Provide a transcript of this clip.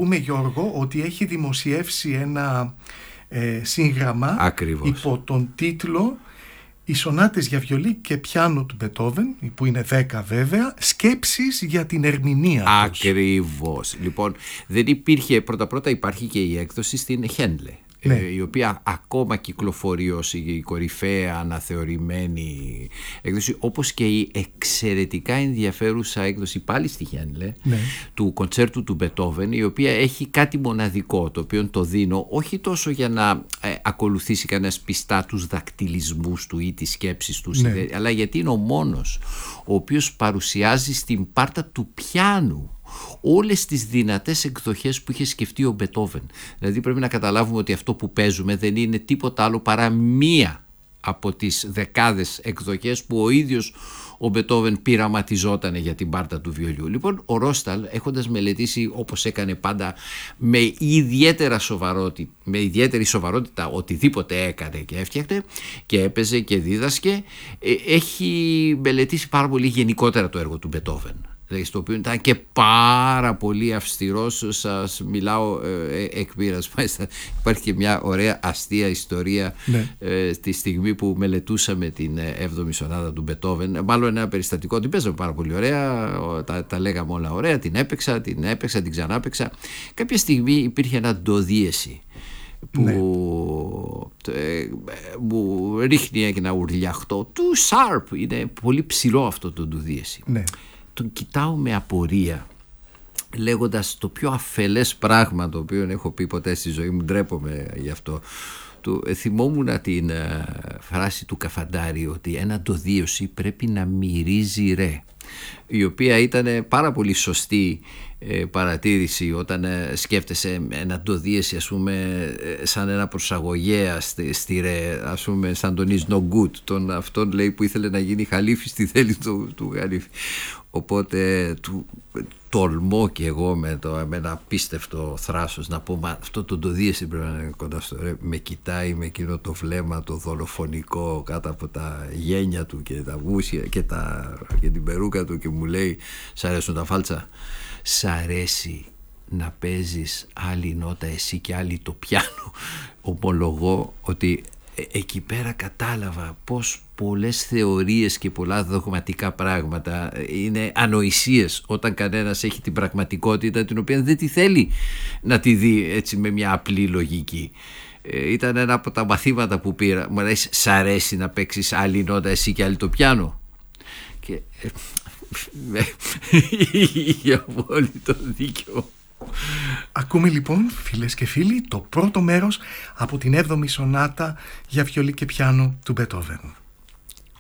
πούμε, Γιώργο, ότι έχει δημοσιεύσει ένα σύγγραμμα. Ακριβώς. Υπό τον τίτλο «Οι σονάτες για βιολί και πιάνο του Μπετόβεν», που είναι 10 βέβαια, σκέψεις για την ερμηνεία τους. Ακριβώς. Λοιπόν, δεν υπήρχε, πρώτα υπάρχει και η έκδοση στην Χένλε, ναι, η οποία ακόμα κυκλοφορεί ως η κορυφαία αναθεωρημένη έκδοση, όπως και η εξαιρετικά ενδιαφέρουσα έκδοση πάλι στη Χένλε, ναι, του κοντσέρτου του Μπετόβεν, η οποία έχει κάτι μοναδικό, το οποίο το δίνω όχι τόσο για να ακολουθήσει κανένας πιστά τους δακτυλισμούς του ή τις σκέψεις του, ναι, αλλά γιατί είναι ο μόνος ο οποίος παρουσιάζει στην πάρτα του πιάνου όλες τις δυνατές εκδοχές που είχε σκεφτεί ο Μπετόβεν. Δηλαδή πρέπει να καταλάβουμε ότι αυτό που παίζουμε δεν είναι τίποτα άλλο παρά μία από τις δεκάδες εκδοχές που ο ίδιος ο Μπετόβεν πειραματιζόταν για την πάρτα του βιολιού. Λοιπόν, ο Ρόσταλ, έχοντας μελετήσει όπως έκανε πάντα με ιδιαίτερη σοβαρότητα οτιδήποτε έκανε και έφτιαχνε και έπαιζε και δίδασκε, έχει μελετήσει πάρα πολύ γενικότερα το έργο του Μπετόβεν, στο οποίο ήταν και πάρα πολύ αυστηρός. Σας μιλάω εκ πείρας. Υπάρχει και μια ωραία αστεία ιστορία, ναι, τη στιγμή που μελετούσαμε την 7η σονάτα του Μπετόβεν, μάλλον ένα περιστατικό. Την παίζαμε πάρα πολύ ωραία, τα λέγαμε όλα ωραία, την έπαιξα, την ξανάπαιξα. Κάποια στιγμή υπήρχε ένα ντοδίεση που, ναι, μου ρίχνει ένα ουρλιαχτό του σάρπ. Είναι πολύ ψηλό αυτό το ντοδίεση, ναι. Τον κοιτάω με απορία, λέγοντας το πιο αφελές πράγμα το οποίο έχω πει ποτέ στη ζωή μου, ντρέπομαι γι' αυτό. Θυμόμουν την φράση του Καφαντάρη ότι ένα ντοδίωση πρέπει να μυρίζει ρε, η οποία ήταν πάρα πολύ σωστή παρατήρηση όταν σκέφτεσαι ένα ντοδίεση, ας πούμε, σαν ένα προσαγωγέα στη ρε, ας πούμε, σαν τον Ισνογκούτ, τον αυτόν, λέει, που ήθελε να γίνει χαλίφη στη θέλη του χαλίφη. Οπότε τολμώ και εγώ με ένα απίστευτο θράσος να πω, μα αυτό το ντοδίεση πρέπει να είναι κοντά στο ρε. Με κοιτάει με εκείνο το βλέμμα το δολοφονικό κάτω από τα γένια του και τα βούσια και την περούκα του και μου λέει, σ' αρέσουν τα φάλτσα? Σ' αρέσει να παίζεις άλλη νότα εσύ και άλλη το πιάνο? Ομολογώ ότι εκεί πέρα κατάλαβα πως πολλές θεωρίες και πολλά δογματικά πράγματα είναι ανοησίες όταν κανένας έχει την πραγματικότητα την οποία δεν τη θέλει να τη δει έτσι με μια απλή λογική. Ήταν ένα από τα μαθήματα που πήρα. Μου αρέσει, σ' αρέσει να παίξεις άλλη νότα εσύ και άλλη το πιάνο? Και είχε απόλυτο δίκιο. Ακούμε λοιπόν, φίλες και φίλοι, το πρώτο μέρος από την 7η σονάτα για βιολί και πιάνο του Μπετόβεν.